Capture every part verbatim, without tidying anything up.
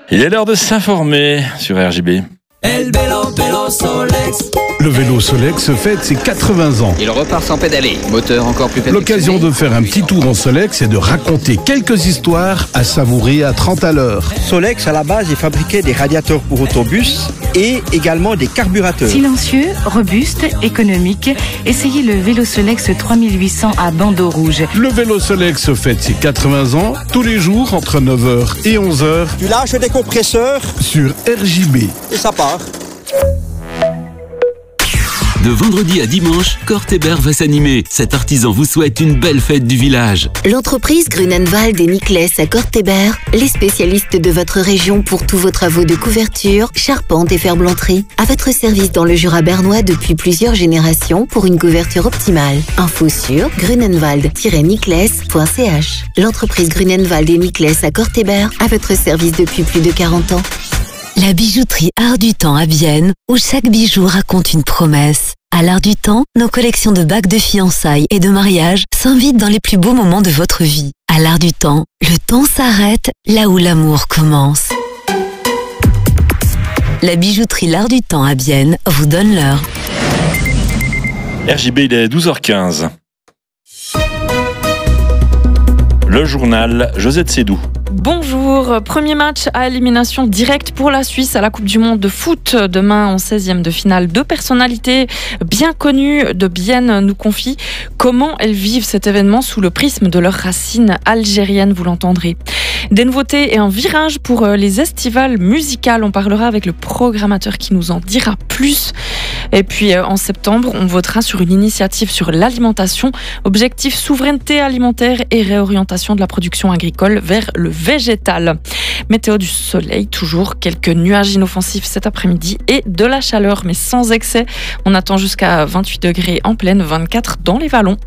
Il est l'heure de s'informer sur R J B. El vélo, vélo Solex. Le vélo Solex fête ses quatre-vingts ans. Il repart sans pédaler, moteur encore plus perfectionné. L'occasion de faire un petit tour en Solex et de raconter quelques histoires à savourer à trente à l'heure. Solex, à la base, il fabriquait des radiateurs pour autobus et également des carburateurs. Silencieux, robuste, économique, essayez le vélo Solex trois mille huit cents à bandeau rouge. Le vélo Solex fête ses quatre-vingts ans tous les jours entre neuf heures et onze heures Tu lâches des compresseurs sur R J B. et ça part. De vendredi à dimanche, Cortéber va s'animer. Cet artisan vous souhaite une belle fête du village. L'entreprise Grunenwald et Nikless à Cortéber, les spécialistes de votre région pour tous vos travaux de couverture, charpente et ferblanterie. À votre service dans le Jura bernois depuis plusieurs générations pour une couverture optimale. Info sur grunenwald tiret nikless point c h. L'entreprise Grunenwald et Nikless à Cortéber, à votre service depuis plus de quarante ans. La bijouterie Art du Temps à Vienne, où chaque bijou raconte une promesse. À l'Art du Temps, nos collections de bagues de fiançailles et de mariage s'invitent dans les plus beaux moments de votre vie. À l'Art du Temps, le temps s'arrête là où l'amour commence. La bijouterie L'Art du Temps à Vienne vous donne l'heure. R J B, il est douze heures quinze. Le journal Josette Sédou. Bonjour, premier match à élimination directe pour la Suisse à la Coupe du Monde de foot. Demain en seizième de finale, deux personnalités bien connues de Bienne nous confient comment elles vivent cet événement sous le prisme de leurs racines algériennes, vous l'entendrez. Des nouveautés et un virage pour les estivales musicales. On parlera avec le programmateur qui nous en dira plus. Et puis en septembre, on votera sur une initiative sur l'alimentation. Objectif souveraineté alimentaire et réorientation de la production agricole vers le végétal. Météo du soleil, toujours quelques nuages inoffensifs cet après-midi et de la chaleur, mais sans excès. On attend jusqu'à vingt-huit degrés en plaine, vingt-quatre dans les vallons.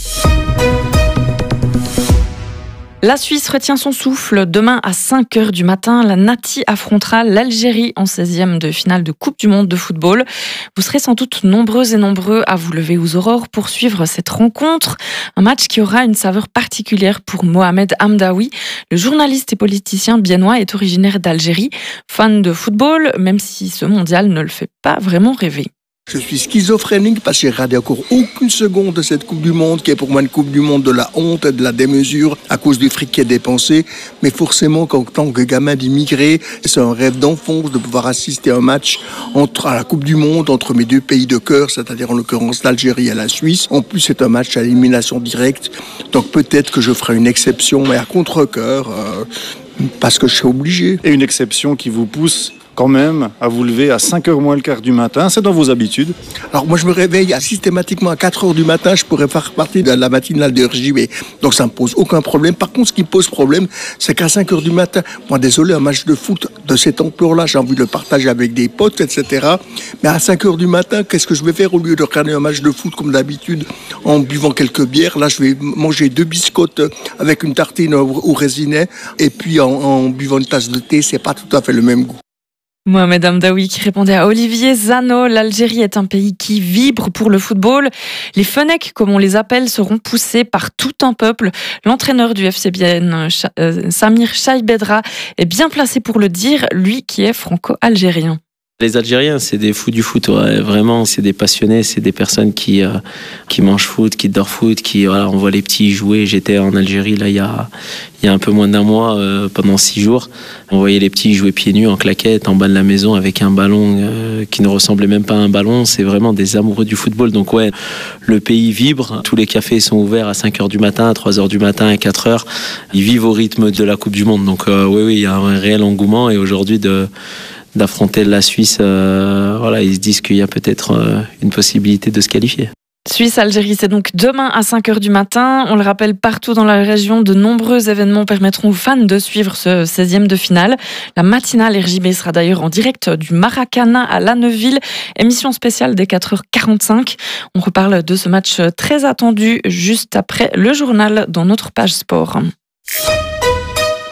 La Suisse retient son souffle. Demain à cinq heures du matin, la Nati affrontera l'Algérie en seizième de finale de Coupe du Monde de football. Vous serez sans doute nombreux et nombreux à vous lever aux aurores pour suivre cette rencontre. Un match qui aura une saveur particulière pour Mohamed Hamdaoui. Le journaliste et politicien biennois est originaire d'Algérie. Fan de football, même si ce mondial ne le fait pas vraiment rêver. Je suis schizophrénique parce que j'ai regardé encore aucune seconde de cette Coupe du Monde, qui est pour moi une Coupe du Monde de la honte et de la démesure à cause du fric qui est dépensé. Mais forcément, qu'en tant que gamin d'immigré, c'est un rêve d'enfance de pouvoir assister à un match entre, à la Coupe du Monde entre mes deux pays de cœur, c'est-à-dire en l'occurrence l'Algérie et la Suisse. En plus, c'est un match à élimination directe, donc peut-être que je ferai une exception, mais à contre-cœur, euh, parce que je suis obligé. Et une exception qui vous pousse quand même à vous lever à cinq heures moins le quart du matin, c'est dans vos habitudes? Alors moi je me réveille systématiquement à quatre heures du matin, je pourrais faire partie de la matinale de R J B, donc ça me pose aucun problème. Par contre ce qui me pose problème, c'est qu'à cinq heures du matin, moi désolé, un match de foot de cette ampleur-là, j'ai envie de le partager avec des potes, et cetera. Mais à cinq heures du matin, qu'est-ce que je vais faire au lieu de regarder un match de foot comme d'habitude en buvant quelques bières? Là je vais manger deux biscottes avec une tartine au raisinet et puis en, en buvant une tasse de thé, c'est pas tout à fait le même goût. Mohamed Hamdaoui qui répondait à Olivier Zano. L'Algérie est un pays qui vibre pour le football. Les Fennecs, comme on les appelle, seront poussés par tout un peuple. L'entraîneur du F C Bienne, Samir Chaibedra, est bien placé pour le dire, lui qui est franco-algérien. Les Algériens, c'est des fous du foot, ouais. Vraiment, c'est des passionnés, c'est des personnes qui, euh, qui mangent foot, qui dorment foot, qui, voilà, on voit les petits jouer. J'étais en Algérie, là, il y a, il y a un peu moins d'un mois, euh, pendant six jours. On voyait les petits jouer pieds nus, en claquettes, en bas de la maison, avec un ballon euh, qui ne ressemblait même pas à un ballon. C'est vraiment des amoureux du football. Donc, ouais, le pays vibre. Tous les cafés sont ouverts à cinq heures du matin, à trois heures du matin, à quatre heures. Ils vivent au rythme de la Coupe du Monde. Donc, euh, oui, oui, il y a un réel engouement. Et aujourd'hui, de d'affronter la Suisse, euh, voilà, ils se disent qu'il y a peut-être euh, une possibilité de se qualifier. Suisse-Algérie, c'est donc demain à cinq heures du matin. On le rappelle, partout dans la région, de nombreux événements permettront aux fans de suivre ce seizième de finale. La matinale R J B sera d'ailleurs en direct du Maracana à Lanneville. Émission spéciale dès quatre heures quarante-cinq. On reparle de ce match très attendu juste après le journal dans notre page sport.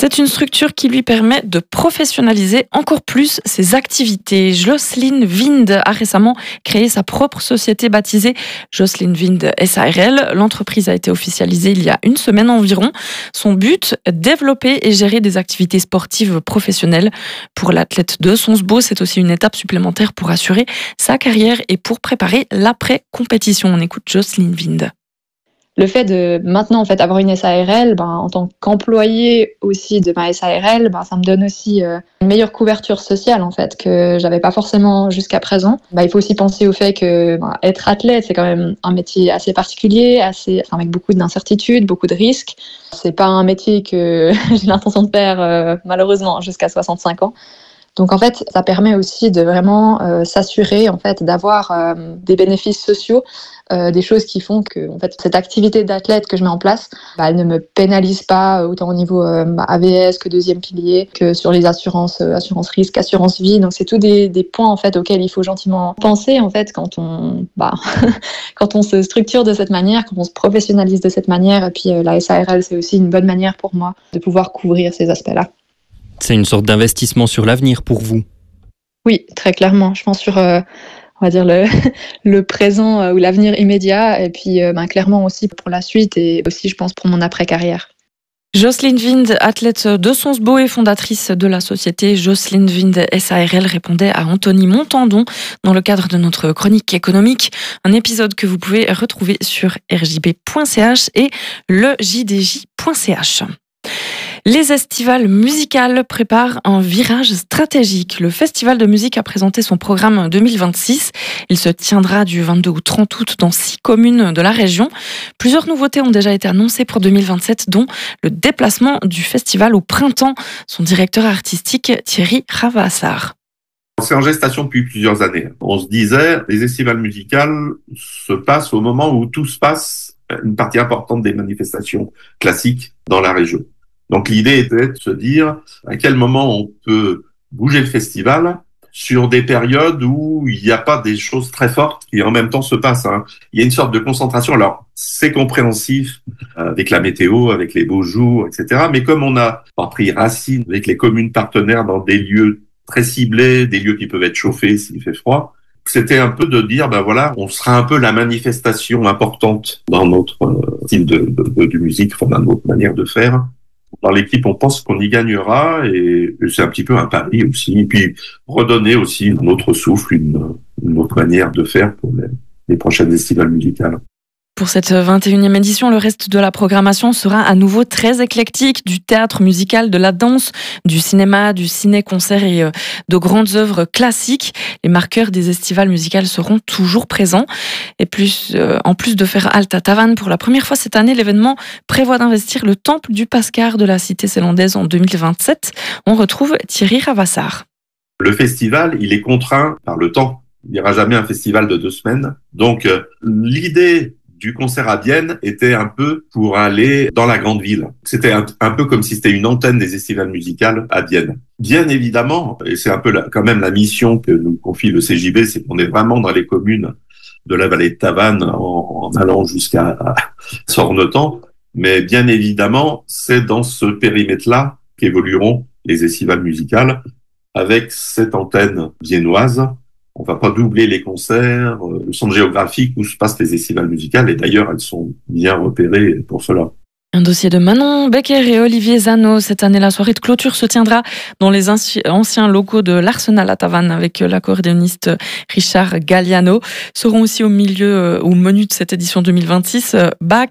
C'est une structure qui lui permet de professionnaliser encore plus ses activités. Jocelyn Wind a récemment créé sa propre société baptisée Jocelyn Wind S A R L. L'entreprise a été officialisée il y a une semaine environ. Son but, développer et gérer des activités sportives professionnelles. Pour l'athlète de Sonsbo, c'est aussi une étape supplémentaire pour assurer sa carrière et pour préparer l'après-compétition. On écoute Jocelyn Wind. Le fait de maintenant en fait avoir une S A R L, ben, en tant qu'employé aussi de ma S A R L, ben, ça me donne aussi euh, une meilleure couverture sociale en fait que j'avais pas forcément jusqu'à présent. Ben, il faut aussi penser au fait que ben, être athlète, c'est quand même un métier assez particulier, assez, enfin, avec beaucoup d'incertitudes, beaucoup de risques. C'est pas un métier que j'ai l'intention de faire euh, malheureusement jusqu'à soixante-cinq ans. Donc en fait, ça permet aussi de vraiment euh, s'assurer en fait d'avoir euh, des bénéfices sociaux, euh, des choses qui font que en fait cette activité d'athlète que je mets en place, bah, elle ne me pénalise pas autant au niveau euh, A V S que deuxième pilier, que sur les assurances, euh, assurance risque, assurance vie. Donc c'est tous des, des points en fait auxquels il faut gentiment penser en fait quand on bah quand on se structure de cette manière, quand on se professionnalise de cette manière. Et puis euh, la S A R L, c'est aussi une bonne manière pour moi de pouvoir couvrir ces aspects-là. C'est une sorte d'investissement sur l'avenir pour vous? Oui, très clairement. Je pense sur, euh, on va dire, le, le présent euh, ou l'avenir immédiat, et puis euh, ben, clairement aussi pour la suite, et aussi, je pense, pour mon après-carrière. Jocelyn Wind, athlète de Sonsbo et fondatrice de la société Jocelyn Wind S A R L, répondait à Anthony Montandon dans le cadre de notre chronique économique. Un épisode que vous pouvez retrouver sur r j b point c h et le j d j point c h. Les estivales musicales préparent un virage stratégique. Le festival de musique a présenté son programme deux mille vingt-six. Il se tiendra du vingt-deux au trente août dans six communes de la région. Plusieurs nouveautés ont déjà été annoncées pour deux mille vingt-sept, dont le déplacement du festival au printemps. Son directeur artistique, Thierry Ravassar. C'est en gestation depuis plusieurs années. On se disait, les estivales musicales se passent au moment où tout se passe, une partie importante des manifestations classiques dans la région. Donc l'idée était de se dire à quel moment on peut bouger le festival sur des périodes où il n'y a pas des choses très fortes qui en même temps se passent. Hein. Il y a une sorte de concentration. Alors c'est compréhensif avec la météo, avec les beaux jours, et cetera. Mais comme on a pris racine avec les communes partenaires dans des lieux très ciblés, des lieux qui peuvent être chauffés s'il fait froid, c'était un peu de dire, ben voilà, on sera un peu la manifestation importante dans notre style de, de, de, de musique, enfin dans notre manière de faire. Dans l'équipe, on pense qu'on y gagnera et c'est un petit peu un pari aussi. Et puis, redonner aussi un autre souffle, une, une autre manière de faire pour les, les prochaines estivales musicales. Pour cette vingt et unième édition, le reste de la programmation sera à nouveau très éclectique, du théâtre musical, de la danse, du cinéma, du ciné-concert et de grandes œuvres classiques. Les marqueurs des estivales musicales seront toujours présents. Et plus, euh, en plus de faire halte à Tavannes pour la première fois cette année, l'événement prévoit d'investir le temple du Pascar de la cité zélandaise en deux mille vingt-sept. On retrouve Thierry Ravassar. Le festival, il est contraint par le temps. Il n'y aura jamais un festival de deux semaines. Donc, euh, l'idée du concert à Bienne était un peu pour aller dans la grande ville. C'était un, un peu comme si c'était une antenne des estivales musicales à Bienne. Bien évidemment, et c'est un peu la, quand même la mission que nous confie le C J B, c'est qu'on est vraiment dans les communes de la vallée de Tavannes en, en allant jusqu'à Sornetan. Mais bien évidemment, c'est dans ce périmètre-là qu'évolueront les estivales musicales avec cette antenne viennoise. On va pas doubler les concerts, le centre géographique où se passent les estivales musicales, et d'ailleurs, elles sont bien repérées pour cela. Un dossier de Manon Becker et Olivier Zano. Cette année, la soirée de clôture se tiendra dans les anciens locaux de l'Arsenal à Tavannes avec l'accordéoniste Richard Galliano. Seront aussi au milieu, au menu de cette édition deux mille vingt-six, Bach,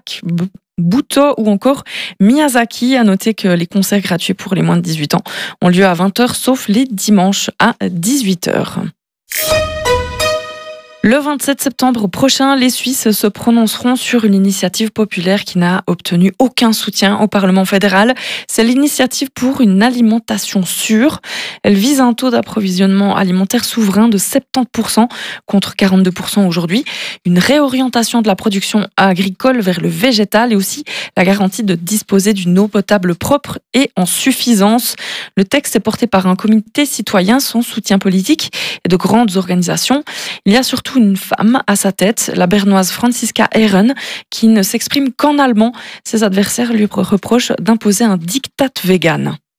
Buto ou encore Miyazaki. À noter que les concerts gratuits pour les moins de dix-huit ans ont lieu à vingt heures, sauf les dimanches à dix-huit heures. Le vingt-sept septembre prochain, les Suisses se prononceront sur une initiative populaire qui n'a obtenu aucun soutien au Parlement fédéral. C'est l'initiative pour une alimentation sûre. Elle vise un taux d'approvisionnement alimentaire souverain de soixante-dix pour cent contre quarante-deux pour cent aujourd'hui. Une réorientation de la production agricole vers le végétal et aussi la garantie de disposer d'une eau potable propre et en suffisance. Le texte est porté par un comité citoyen sans soutien politique et de grandes organisations. Il y a surtout une femme à sa tête, la bernoise Franziska Ehren, qui ne s'exprime qu'en allemand. Ses adversaires lui reprochent d'imposer un diktat vegan.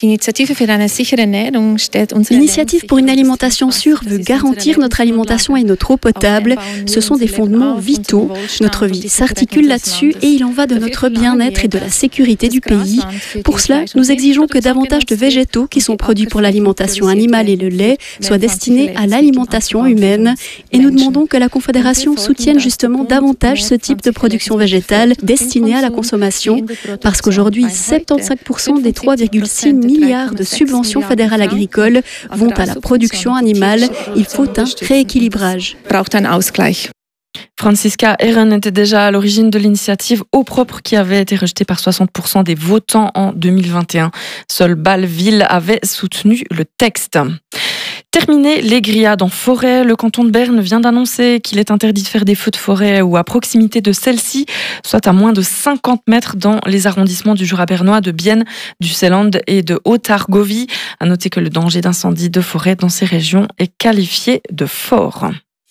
L'initiative pour une alimentation sûre veut garantir notre alimentation et notre eau potable. Ce sont des fondements vitaux. Notre vie s'articule là-dessus et il en va de notre bien-être et de la sécurité du pays. Pour cela, nous exigeons que davantage de végétaux qui sont produits pour l'alimentation animale et le lait soient destinés à l'alimentation humaine. Et nous demandons que la Confédération soutienne justement davantage ce type de production végétale destinée à la consommation. Parce qu'aujourd'hui, soixante-quinze pour cent des trois virgule six milliards de subventions fédérales agricoles vont à la production animale. Il faut un rééquilibrage. Franziska Ehren était déjà à l'origine de l'initiative Eau propre qui avait été rejetée par soixante pour cent des votants en deux mille vingt et un. Seul Bâle-Ville avait soutenu le texte. Terminé les grillades en forêt, le canton de Berne vient d'annoncer qu'il est interdit de faire des feux de forêt ou à proximité de celle-ci, soit à moins de cinquante mètres dans les arrondissements du Jura bernois, de Bienne, du Seeland et de Haute-Argovie. À noter que le danger d'incendie de forêt dans ces régions est qualifié de fort.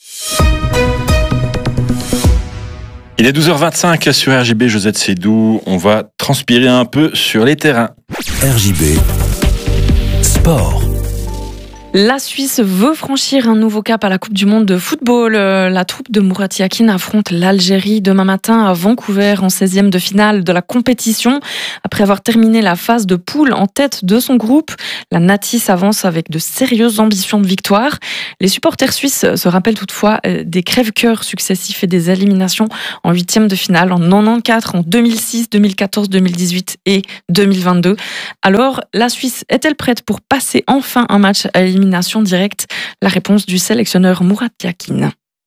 Il est douze heures vingt-cinq sur R J B, Josette Sédou. On va transpirer un peu sur les terrains. R J B Sport. La Suisse veut franchir un nouveau cap à la Coupe du Monde de football. La troupe de Murat Yakin affronte l'Algérie demain matin à Vancouver en seizième de finale de la compétition. Après avoir terminé la phase de poule en tête de son groupe, la Nati s'avance avec de sérieuses ambitions de victoire. Les supporters suisses se rappellent toutefois des crève-cœurs successifs et des éliminations en huitième de finale en quatre-vingt-quatorze, en deux mille six, deux mille quatorze, deux mille dix-huit et deux mille vingt-deux. Alors, la Suisse est-elle prête pour passer enfin un match à élimination directe? La réponse du sélectionneur Murat Yakin.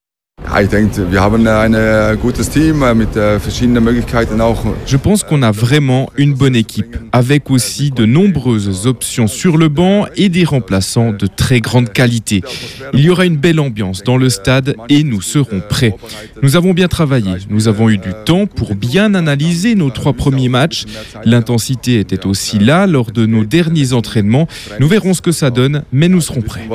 Je pense qu'on a vraiment une bonne équipe, avec aussi de nombreuses options sur le banc et des remplaçants de très grande qualité. Il y aura une belle ambiance dans le stade et nous serons prêts. Nous avons bien travaillé, nous avons eu du temps pour bien analyser nos trois premiers matchs. L'intensité était aussi là lors de nos derniers entraînements. Nous verrons ce que ça donne, mais nous serons prêts.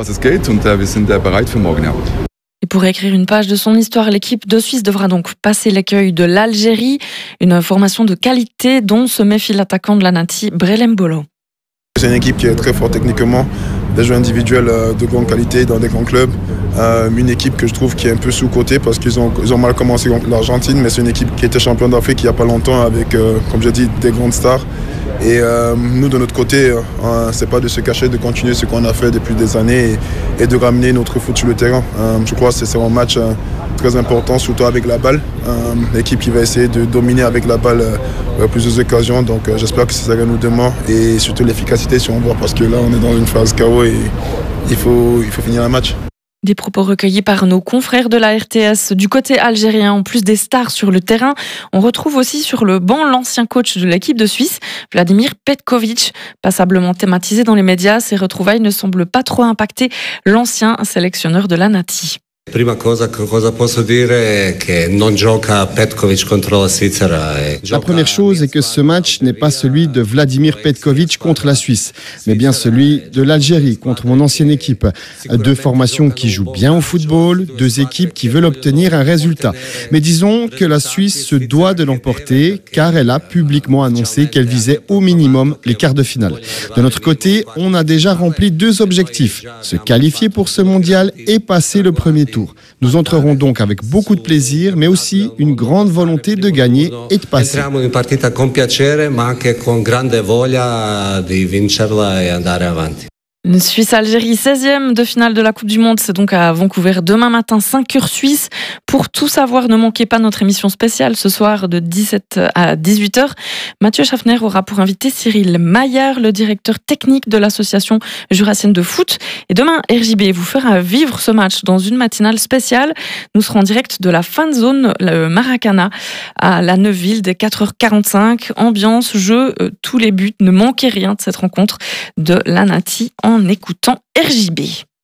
Et pour écrire une page de son histoire, l'équipe de Suisse devra donc passer l'accueil de l'Algérie, une formation de qualité dont se méfie l'attaquant de la Nati, Brelem Bolo. C'est une équipe qui est très forte techniquement, des joueurs individuels de grande qualité dans des grands clubs. Euh, une équipe que je trouve qui est un peu sous-cotée parce qu'ils ont, ils ont mal commencé contre l'Argentine, mais c'est une équipe qui était champion d'Afrique il n'y a pas longtemps avec, euh, comme je dis, des grandes stars. Et euh, nous, de notre côté, euh, c'est pas de se cacher, de continuer ce qu'on a fait depuis des années et, et de ramener notre foot sur le terrain. Euh, je crois que c'est un match euh, très important, surtout avec la balle. Euh, l'équipe qui va essayer de dominer avec la balle euh, plusieurs occasions. Donc euh, j'espère que ça sera nous demain et surtout l'efficacité si on voit, parce que là, on est dans une phase K O et il faut, il faut finir un match. Des propos recueillis par nos confrères de la R T S. Du côté algérien, en plus des stars sur le terrain, on retrouve aussi sur le banc l'ancien coach de l'équipe de Suisse, Vladimir Petkovic. Passablement thématisé dans les médias, ces retrouvailles ne semblent pas trop impacter l'ancien sélectionneur de la Nati. Prima cosa, cosa posso dire è che non gioca Petkovic contro la Svizzera. La première chose est que ce match n'est pas celui de Vladimir Petkovic contre la Suisse, mais bien celui de l'Algérie contre mon ancienne équipe. Deux formations qui jouent bien au football, deux équipes qui veulent obtenir un résultat. Mais disons que la Suisse se doit de l'emporter car elle a publiquement annoncé qu'elle visait au minimum les quarts de finale. De notre côté, on a déjà rempli deux objectifs, se qualifier pour ce mondial et passer le premier tour. Nous entrerons donc avec beaucoup de plaisir, mais aussi une grande volonté de gagner et de passer. Entriamo in partita con piacere, ma anche con grande voglia di vincerla e andare avanti. Une Suisse-Algérie, seizième de finale de la Coupe du Monde, c'est donc à Vancouver demain matin, cinq heures suisse. Pour tout savoir, ne manquez pas notre émission spéciale ce soir de dix-sept à dix-huit heures. Mathieu Schaffner aura pour invité Cyril Maillard, le directeur technique de l'association jurassienne de foot. Et demain, R J B vous fera vivre ce match dans une matinale spéciale. Nous serons en direct de la fan zone, le Maracana, à la Neuville dès quatre heures quarante-cinq. Ambiance, jeu, euh, tous les buts. Ne manquez rien de cette rencontre de la Nati en écoutant R J B.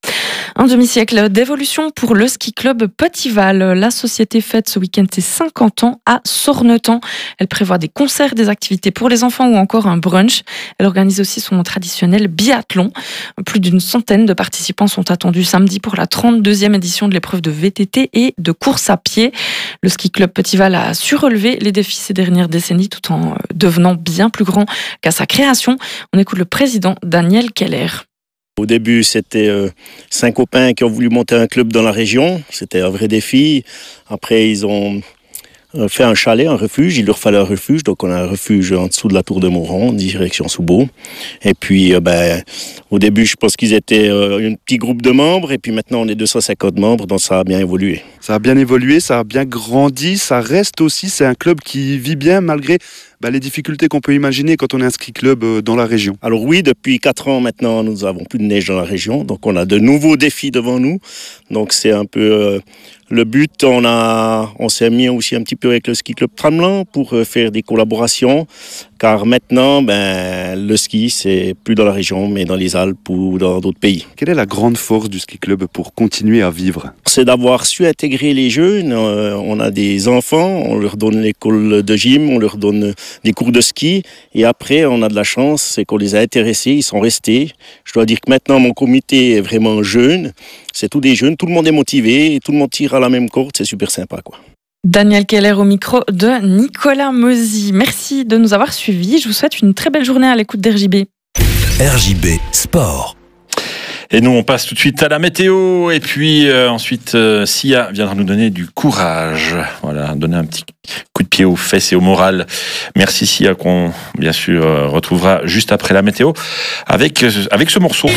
Un demi-siècle d'évolution pour le ski club Petival. La société fête ce week-end ses cinquante ans à Sornetan. Elle prévoit des concerts, des activités pour les enfants ou encore un brunch. Elle organise aussi son traditionnel biathlon. Plus d'une centaine de participants sont attendus samedi pour la trente-deuxième édition de l'épreuve de V T T et de course à pied. Le ski club Petival a su relever les défis ces dernières décennies tout en devenant bien plus grand qu'à sa création. On écoute le président Daniel Keller. Au début, c'était euh, cinq copains qui ont voulu monter un club dans la région. C'était un vrai défi. Après, ils ont euh, fait un chalet, un refuge. Il leur fallait un refuge. Donc, on a un refuge en dessous de la tour de Moron, direction Soubeau. Et puis, euh, ben, au début, je pense qu'ils étaient euh, un petit groupe de membres. Et puis maintenant, on est deux cent cinquante membres. Donc, ça a bien évolué. Ça a bien évolué, ça a bien grandi. Ça reste aussi, c'est un club qui vit bien malgré bah, les difficultés qu'on peut imaginer quand on est un ski club dans la région. Alors oui, depuis quatre ans maintenant, nous avons plus de neige dans la région, donc on a de nouveaux défis devant nous. Donc c'est un peu euh, le but. On a, on s'est mis aussi un petit peu avec le ski club Tramelan pour euh, faire des collaborations, car maintenant, ben le ski c'est plus dans la région, mais dans les Alpes ou dans d'autres pays. Quelle est la grande force du ski club pour continuer à vivre ? C'est d'avoir su intégrer les jeunes. Euh, on a des enfants, on leur donne l'école de gym, on leur donne des cours de ski. Et après, on a de la chance, c'est qu'on les a intéressés, ils sont restés. Je dois dire que maintenant, mon comité est vraiment jeune. C'est tous des jeunes, tout le monde est motivé, tout le monde tire à la même corde, c'est super sympa, quoi. Daniel Keller au micro de Nicolas Mozy. Merci de nous avoir suivis. Je vous souhaite une très belle journée à l'écoute d'R J B. R J B Sport. Et nous, on passe tout de suite à la météo. Et puis euh, ensuite, euh, Sia viendra nous donner du courage. Voilà, donner un petit coup de pied aux fesses et au moral. Merci Sia, qu'on bien sûr euh, retrouvera juste après la météo avec, euh, avec ce morceau.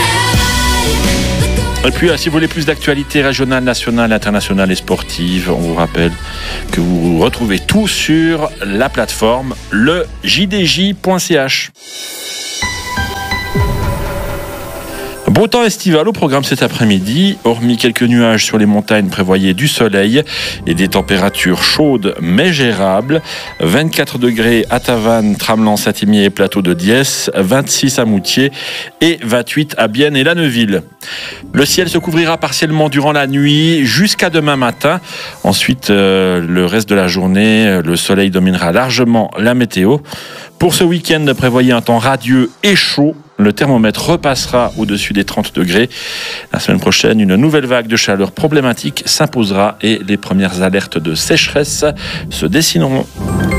Et puis, si vous voulez plus d'actualités régionales, nationales, internationales et sportives, on vous rappelle que vous retrouvez tout sur la plateforme le j d j point c h. Beau temps estival au programme cet après-midi. Hormis quelques nuages sur les montagnes, prévoyez du soleil et des températures chaudes mais gérables. vingt-quatre degrés à Tavannes, Tramelan, Saint-Imier et Plateau de Diesse. vingt-six à Moutier et vingt-huit à Bienne et Lanneville. Le ciel se couvrira partiellement durant la nuit jusqu'à demain matin. Ensuite, euh, le reste de la journée, le soleil dominera largement la météo. Pour ce week-end, prévoyez un temps radieux et chaud. Le thermomètre repassera au-dessus des trente degrés. La semaine prochaine, une nouvelle vague de chaleur problématique s'imposera et les premières alertes de sécheresse se dessineront.